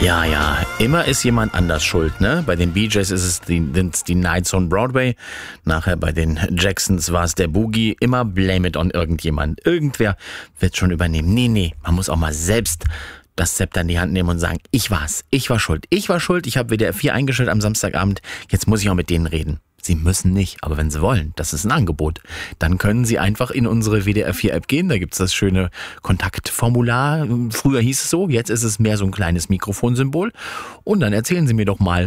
Ja, immer ist jemand anders schuld, ne? Bei den Bee Gees ist es die Nights on Broadway. Nachher bei den Jacksons war es der Boogie. Immer blame it on irgendjemand. Irgendwer wird schon übernehmen. Nee, man muss auch mal selbst das Zepter in die Hand nehmen und sagen, ich war schuld, ich habe WDR 4 eingestellt am Samstagabend, jetzt muss ich auch mit denen reden. Sie müssen nicht, aber wenn Sie wollen, das ist ein Angebot, dann können Sie einfach in unsere WDR 4 App gehen, da gibt's das schöne Kontaktformular, früher hieß es so, jetzt ist es mehr so ein kleines Mikrofonsymbol und dann erzählen Sie mir doch mal,